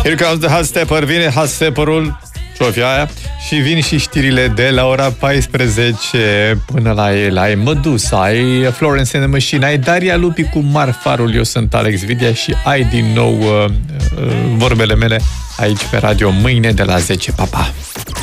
Here comes the hot stepper, vine hot stepperul, șofia aia, și vin și știrile de la ora 14 până la el. Ai Medusa, ai Florence and the Machine, ai Daria Lupi cu Marfarul, eu sunt Alex Vidia și ai din nou vorbele mele aici pe radio mâine de la 10. Pa, pa!